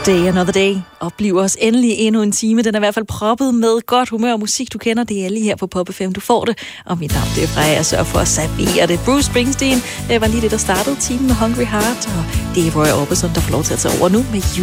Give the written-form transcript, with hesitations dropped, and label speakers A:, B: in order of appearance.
A: Stay Another Day. Oplev os endelig endnu en time. Den er i hvert fald proppet med godt humør og musik, du kender. Det er lige her på Pop FM, du får det. Og mit navn, det er Freja, jeg sørger for at servere det. Bruce Springsteen, det var lige det, der startede timen med Hungry Heart. Og det er Roy Orbison, der får lov til at tage over nu med You.